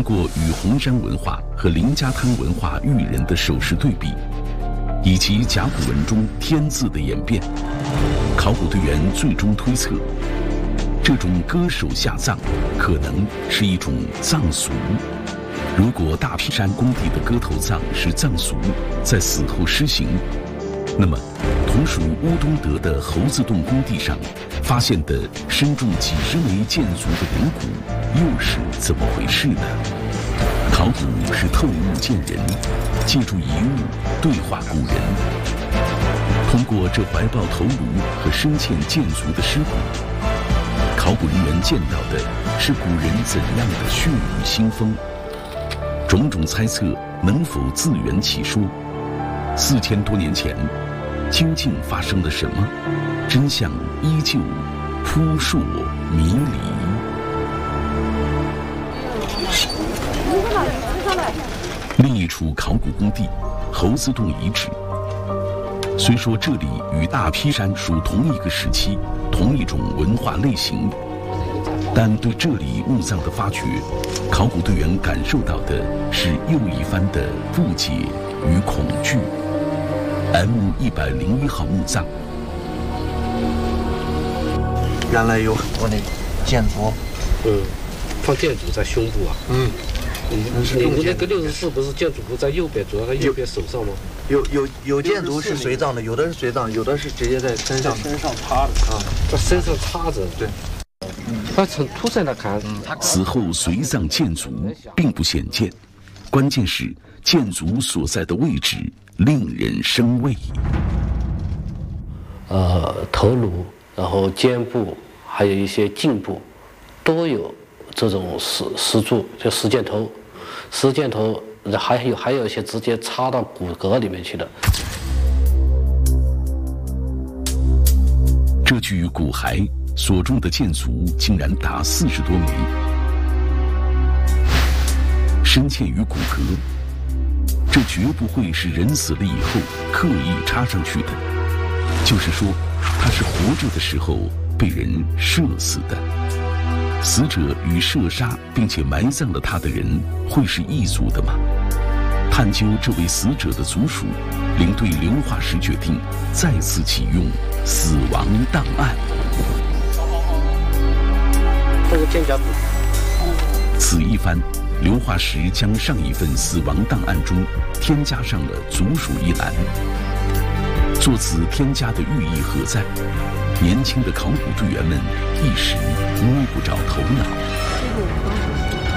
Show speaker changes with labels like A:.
A: 过与红山文化和林家滩文化育人的手势对比，以及甲骨文中天字的演变，考古队员最终推测，这种割手下葬可能是一种葬俗。如果大劈山工地的割头葬是葬俗，在死后施行，那么同属乌东德的猴子洞工地上发现的身中几十枚箭足的人骨，又是怎么回事呢？考古是透物见人，借助遗物对话古人。通过这怀抱头颅和深嵌箭足的尸骨，考古人员见到的是古人怎样的血雨腥风？种种猜测能否自圆其说？4000多年前，究竟发生了什么？真相依旧扑朔迷离。另一处考古工地——猴子洞遗址。虽说这里与大劈山属同一个时期、同一种文化类型，但对这里墓葬的发掘，考古队员感受到的是又一番的不解与恐惧。M101号墓葬，
B: 原来有很多那箭足，
C: 放箭足在胸部啊。你那个64不是箭足部在右边，主要在右边手上吗？
B: 有箭足是随葬的，有的是随葬，有的是直接在身上
C: 插的啊，在身上插着。
B: 对。
C: 但从图上来看，
A: 死后随葬箭足并不鲜见，关键是箭足所在的位置令人生畏。
D: 头颅，然后肩部，还有一些颈部，都有这种石柱，就石箭头，还有一些直接插到骨骼里面去的。
A: 这具骨骸所中的箭足竟然达40多枚，深嵌于骨骼，这绝不会是人死了以后刻意插上去的，就是说，他是活着的时候被人射死的。死者与射杀并且埋葬了他的人会是一族的吗？探究这位死者的族属，领队刘化石决定再次启用死亡档案。
C: 这个肩胛骨。
A: 此一番，刘化石将上一份死亡档案中添加上了族属一栏。做此添加的寓意何在？年轻的考古队员们一时摸不着头脑。